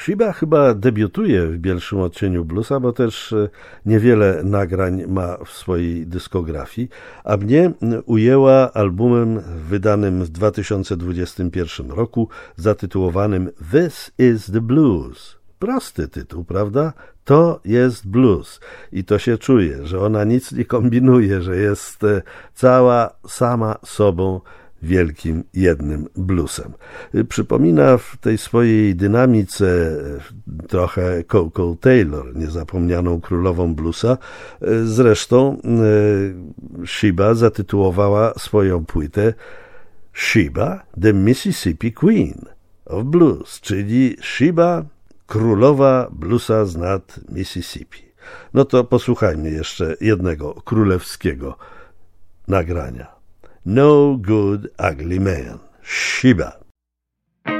Shiba chyba debiutuje w Bielszym odcieniu bluesa, bo też niewiele nagrań ma w swojej dyskografii, a mnie ujęła albumem wydanym w 2021 roku zatytułowanym This is the Blues. Prosty tytuł, prawda? To jest blues i to się czuje, że ona nic nie kombinuje, że jest cała sama sobą wielkim jednym bluesem. Przypomina w tej swojej dynamice trochę Coco Taylor, niezapomnianą królową bluesa. Zresztą Shiba zatytułowała swoją płytę Shiba, the Mississippi Queen of Blues, czyli Shiba, królowa bluesa z nad Mississippi. No to posłuchajmy jeszcze jednego królewskiego nagrania. No Good Ugly Man, Shiba.